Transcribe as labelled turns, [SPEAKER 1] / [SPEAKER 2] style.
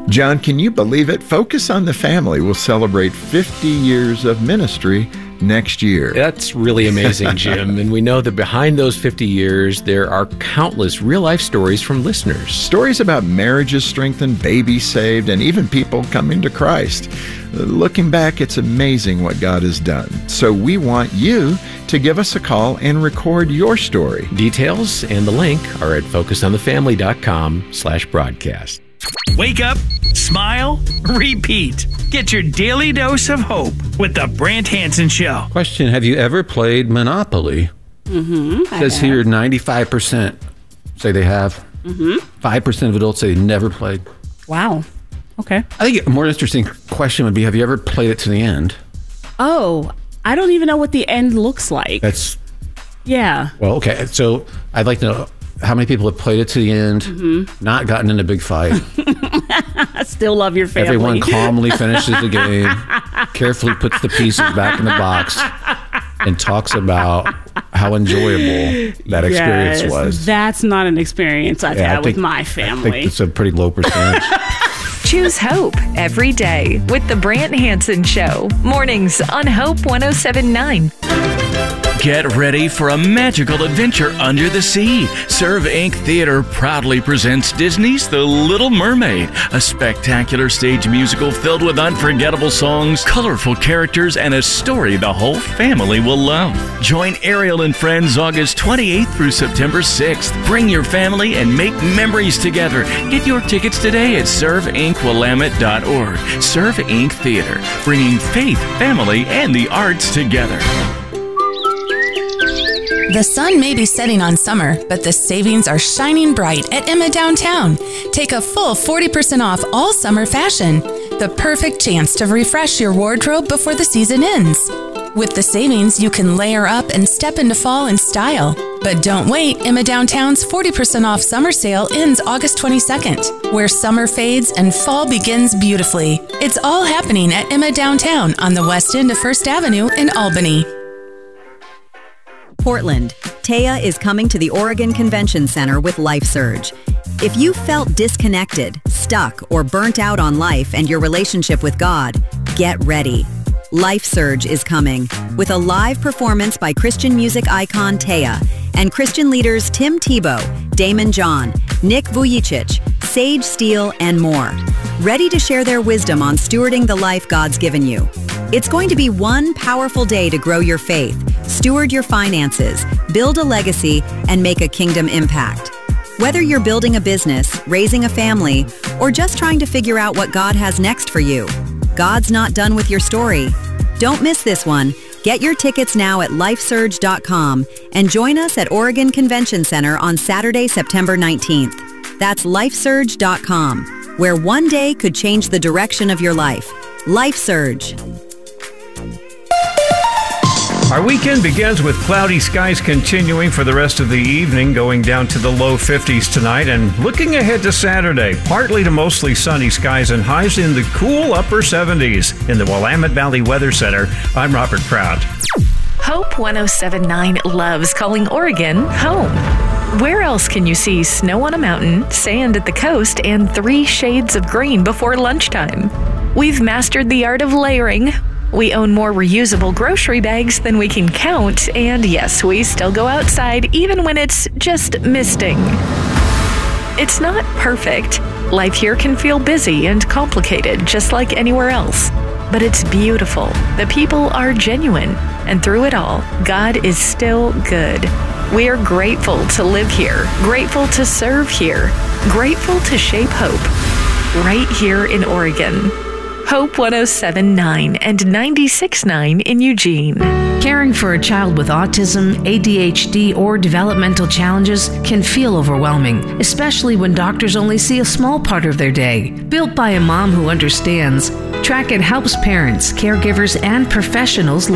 [SPEAKER 1] John, can you believe it? Focus on the Family will celebrate 50 years of ministry next year.
[SPEAKER 2] That's really amazing, Jim. And we know that behind those 50 years, there are countless real-life stories from listeners.
[SPEAKER 1] Stories about marriages strengthened, babies saved, and even people coming to Christ. Looking back, it's amazing what God has done. So we want you to give us a call and record your story.
[SPEAKER 2] Details and the link are at focusonthefamily.com/broadcast.
[SPEAKER 3] Wake up, smile, repeat. Get your daily dose of hope with the Brant Hansen Show.
[SPEAKER 4] Question, have you ever played Monopoly?
[SPEAKER 5] Mm-hmm.
[SPEAKER 4] It says here 95% say they have. 5% of adults say they never played.
[SPEAKER 5] Wow. Okay.
[SPEAKER 4] I think a more interesting question would be, have you ever played it to the end?
[SPEAKER 5] Oh, I don't even know what the end looks like. Yeah.
[SPEAKER 4] Well, okay. So I'd like to know how many people have played it to the end, not gotten in a big fight.
[SPEAKER 5] I still love your family.
[SPEAKER 4] Everyone calmly finishes the game, carefully puts the pieces back in the box, and talks about how enjoyable that experience was.
[SPEAKER 5] That's not an experience I've had with my family.
[SPEAKER 4] I think it's a pretty low percentage.
[SPEAKER 6] Choose hope every day with the Brant Hansen Show. Mornings on Hope 107.9.
[SPEAKER 3] Get ready for a magical adventure under the sea. Serve Inc. Theater proudly presents Disney's The Little Mermaid, a spectacular stage musical filled with unforgettable songs, colorful characters, and a story the whole family will love. Join Ariel and friends August 28th through September 6th. Bring your family and make memories together. Get your tickets today at serveinc.willamette.org. Serve Inc. Theater, bringing faith, family, and the arts together.
[SPEAKER 7] The sun may be setting on summer, but the savings are shining bright at Emma Downtown. Take a full 40% off all summer fashion. The perfect chance to refresh your wardrobe before the season ends. With the savings, you can layer up and step into fall in style. But don't wait, Emma Downtown's 40% off summer sale ends August 22nd, where summer fades and fall begins beautifully. It's all happening at Emma Downtown on the west end of First Avenue in Albany.
[SPEAKER 8] Portland, Taya is coming to the Oregon Convention Center with LifeSurge. If you felt disconnected, stuck, or burnt out on life and your relationship with God, get ready. LifeSurge is coming with a live performance by Christian music icon Taya and Christian leaders Tim Tebow, Damon John, Nick Vujicic, Sage Steele, and more. Ready to share their wisdom on stewarding the life God's given you. It's going to be one powerful day to grow your faith, steward your finances, build a legacy, and make a kingdom impact. Whether you're building a business, raising a family, or just trying to figure out what God has next for you, God's not done with your story. Don't miss this one. Get your tickets now at lifesurge.com and join us at Oregon Convention Center on Saturday, September 19th. That's lifesurge.com, where one day could change the direction of your life. LifeSurge.
[SPEAKER 9] Our weekend begins with cloudy skies continuing for the rest of the evening, going down to the low 50s tonight, and looking ahead to Saturday, partly to mostly sunny skies and highs in the cool upper 70s. In the Willamette Valley Weather Center, I'm Robert Prout.
[SPEAKER 6] Hope 107.9 loves calling Oregon home. Where else can you see snow on a mountain, sand at the coast, and 3 shades of green before lunchtime? We've mastered the art of layering. We own more reusable grocery bags than we can count, and yes, we still go outside even when it's just misting. It's not perfect. Life here can feel busy and complicated, just like anywhere else. But it's beautiful. The people are genuine, and through it all, God is still good. We are grateful to live here, grateful to serve here, grateful to shape hope right here in Oregon. Hope 107.9 and 96.9 in Eugene.
[SPEAKER 10] Caring for a child with autism, ADHD, or developmental challenges can feel overwhelming, especially when doctors only see a small part of their day. Built by a mom who understands, Trackit helps parents, caregivers, and professionals